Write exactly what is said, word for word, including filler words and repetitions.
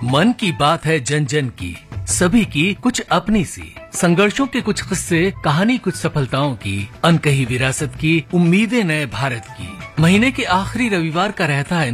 मन की बात है जन जन की, सभी की कुछ अपनी सी, संघर्षों के कुछ किस्से, कहानी कुछ सफलताओं की, अनकही विरासत की, उम्मीदें नए भारत की। महीने के आखिरी रविवार का रहता है